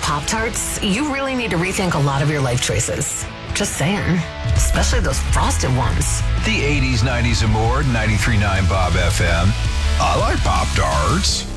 Pop-Tarts, you really need to rethink a lot of your life choices. Just saying. Especially those frosted ones. The 80s, 90s, and more, 93.9 Bob FM. I like Pop-Tarts.